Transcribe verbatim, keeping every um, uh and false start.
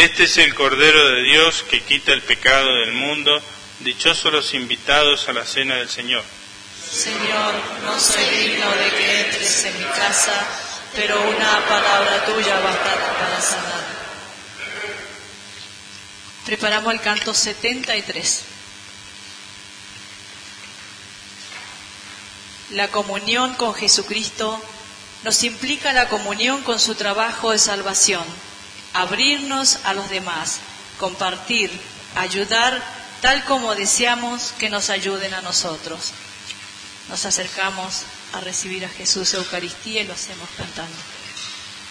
Este es el Cordero de Dios que quita el pecado del mundo. Dichosos los invitados a la cena del Señor. Señor, no soy digno de que entres en mi casa, pero una palabra tuya bastará para sanar. Preparamos el canto setenta y tres. La comunión con Jesucristo nos implica la comunión con su trabajo de salvación, abrirnos a los demás, compartir, ayudar, tal como deseamos que nos ayuden a nosotros. Nos acercamos a recibir a Jesús Eucaristía y lo hacemos cantando.